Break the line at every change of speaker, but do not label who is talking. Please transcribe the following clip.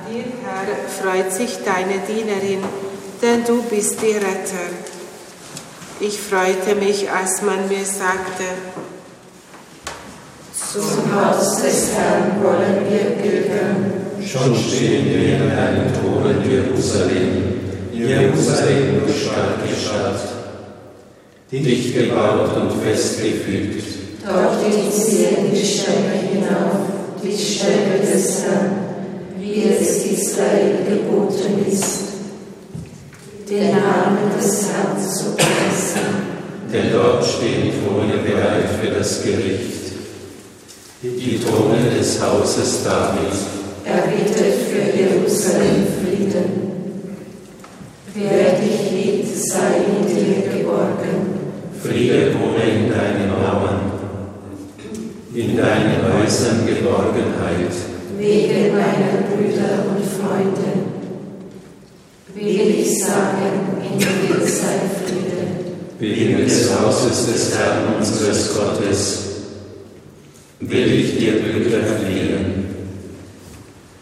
dir, Herr, freut sich deine Dienerin, denn du bist die Retter. Ich freute mich, als man mir sagte,
zum Haus des Herrn wollen wir pilgern.
Schon stehen wir in deinen Toren, Jerusalem, Jerusalem, du starke Stadt, dicht gebaut und festgefügt.
Doch die ziehen die Stämme hinauf, die Stämme des Herrn, wie es Israel geboten ist, den Namen des Herrn zu preisen.
Denn dort stehen Throne bereit für das Gericht, die Throne des Hauses Davids.
Er bittet für Jerusalem Frieden. Wer dich liebt, sei in dir geborgen.
Friede wohne in deinen Mauern, in deinen Häusern Geborgenheit.
Wegen meiner Brüder und Freunde will ich sagen, in dir sei Friede.
Wegen des Hauses des Herrn unseres Gottes will ich dir Brüder fliehen.